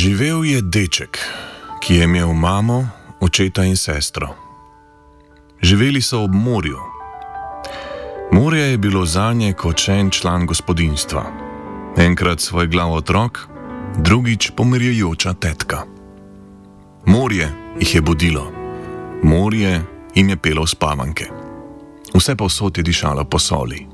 Živel je deček, ki je imel mamo, očeta in sestro. Živeli so ob morju. Morje je bilo zanje kot še en član gospodinjstva. Enkrat svoj glav otrok, drugič pomirjujoča tetka. Morje jih je budilo, morje jim je pelo spavanke. Vse povsod je dišalo po soli.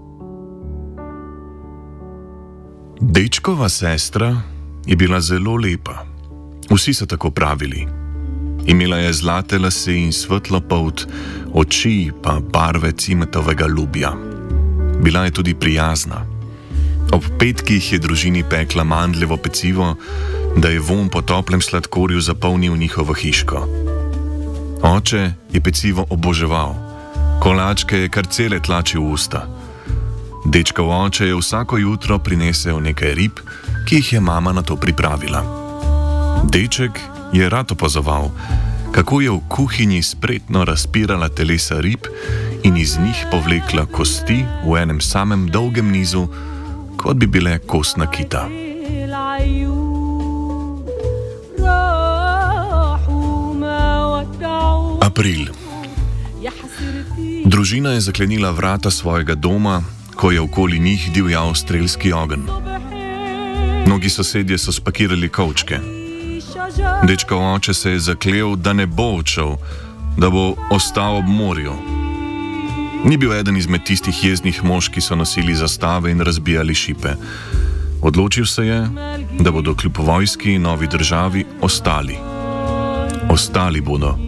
Dečkova sestra je bila zelo lepa. Vsi so tako pravili. Imela je zlate lase in svetlo polt, oči pa barve cimetovega lubja. Bila je tudi prijazna. Ob petkih je družini pekla mandljevo pecivo, da je vonj po toplem sladkorju zapolnil njihovo hiško. Oče je pecivo oboževal. Kolačke je kar cele tlačil v usta. Dečkov oče je vsako jutro prinesel nekaj rib, ki jih je mama na to pripravila. Deček je rad opazoval, kako je v kuhinji spretno razpirala telesa rib in iz njih povlekla kosti v enem samem dolgem nizu, kot bi bile kostna kita. April. Družina je zaklenila vrata svojega doma, ko je okoli njih divjal strelski ogenj. Mnogi sosedje so spakirali kovčke. Dečkov oče se je zaklel, da ne bo odšel, da bo ostal ob morju. Ni bil eden izmed tistih jeznih mož, ki so nosili zastave in razbijali šipe. Odločil se je, da bodo kljub vojski in novi državi ostali. Ostali bodo.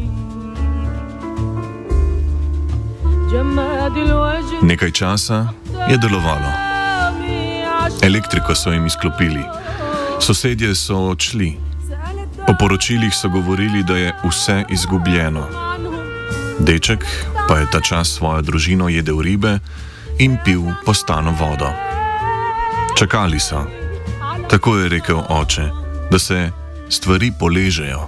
Nekaj časa je delovalo. Elektriko so jim izklopili. Sosedje so odšli. Po poročilih so govorili, da je vse izgubljeno. Deček pa je ta čas svojo družino jedel ribe in pil postano vodo. Čakali so. Tako je rekel oče, da se stvari poležejo.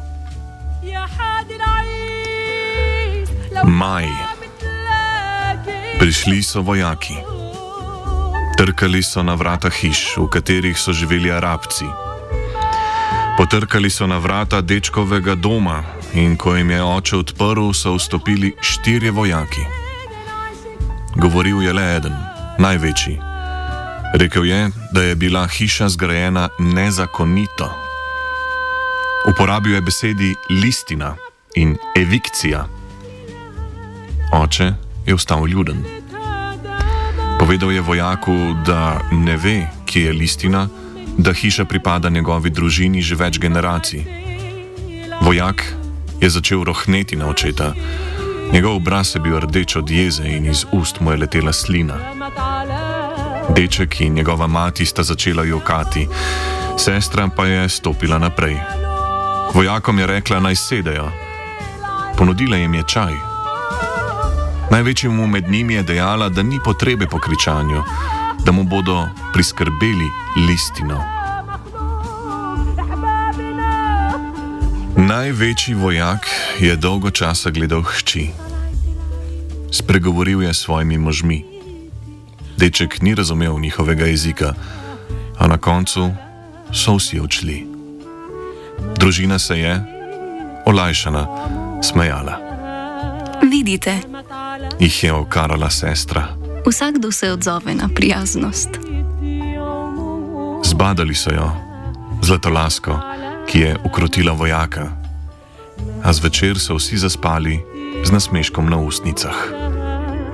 Maj. Prišli so vojaki. Trkali so na vrata hiš, v katerih so živeli Arabci. Potrkali so na vrata dečkovega doma in ko jim je oče odprl, so vstopili 4 vojaki. Govoril je le eden, največji. Rekel je, da je bila hiša zgrajena nezakonito. Uporabil je besedi listina in evikcija. Oče je ostal ljuden. Povedal je vojaku, da ne ve, kje je listina, da hiša pripada njegovi družini že več generacij. Vojak je začel rohneti na očeta. Njegov obraz je bil rdeč od jeze in iz ust mu je letela slina. Deček in njegova mati sta začela jokati, sestra pa je stopila naprej. Vojakom je rekla, naj sedejo. Ponudila jim je čaj. Največjemu med njimi je dejala, da ni potrebe po kričanju, da mu bodo priskrbeli listino. Največji vojak je dolgo časa gledal hči. Spregovoril je s svojimi možmi. Deček ni razumel njihovega jezika, a na koncu so vsi odšli. Družina se je, olajšana, smejala. Vidite, jih je okarala sestra. Vsakdo se odzove na prijaznost. Zbadali so jo, Zlatolasko, ki je ukrotila vojaka, a zvečer so vsi zaspali z nasmeškom na ustnicah.